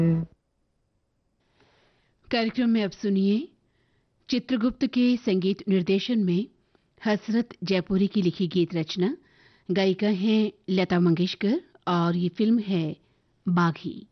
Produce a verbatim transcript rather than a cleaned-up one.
कार्यक्रम में अब सुनिए चित्रगुप्त के संगीत निर्देशन में हसरत जयपुरी की लिखी गीत रचना। गायिका हैं लता मंगेशकर और ये फिल्म है बागी।